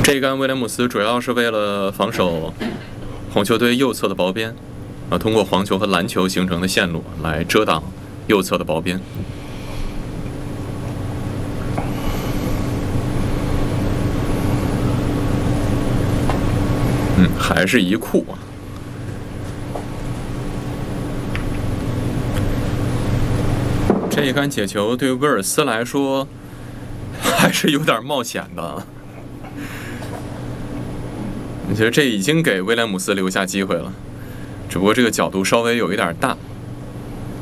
这一杆威廉姆斯主要是为了防守红球队右侧的薄边，通过黄球和蓝球形成的线路来遮挡右侧的薄边。还是一库。这一杆解球对威尔斯来说还是有点冒险的。我觉得这已经给威廉姆斯留下机会了，只不过这个角度稍微有一点大。